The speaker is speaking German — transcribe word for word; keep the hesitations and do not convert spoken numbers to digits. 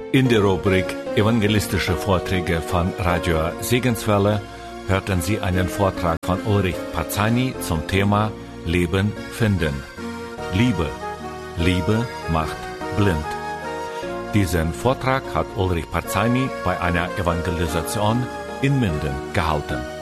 In der Rubrik Evangelistische Vorträge von Radio Segenswelle hörten Sie einen Vortrag von Ulrich Parzani zum Thema Leben finden. Liebe. Liebe macht blind. Diesen Vortrag hat Ulrich Parzani bei einer Evangelisation in Minden gehalten.